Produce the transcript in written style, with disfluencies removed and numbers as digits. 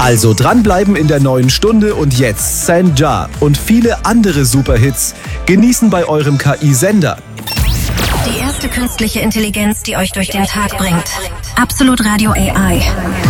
Also dranbleiben in der neuen Stunde und jetzt Senja und viele andere Superhits genießen bei eurem KI-Sender. Die erste künstliche Intelligenz, die euch durch den Tag bringt. Absolut Radio AI.